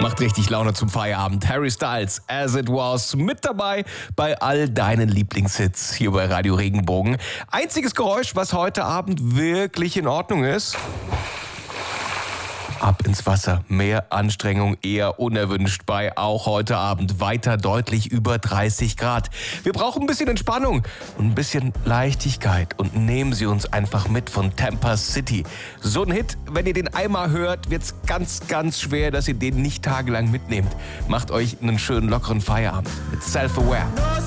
Macht richtig Laune zum Feierabend. Harry Styles, As It Was, mit dabei bei all deinen Lieblingshits hier bei Radio Regenbogen. Einziges Geräusch, was heute Abend wirklich in Ordnung ist: ab ins Wasser. Mehr Anstrengung eher unerwünscht bei auch heute Abend weiter deutlich über 30 Grad. Wir brauchen ein bisschen Entspannung und ein bisschen Leichtigkeit und nehmen Sie uns einfach mit von Tampa City. So ein Hit, wenn ihr den einmal hört, wird's ganz, ganz schwer, dass ihr den nicht tagelang mitnehmt. Macht euch einen schönen lockeren Feierabend mit Self-Aware.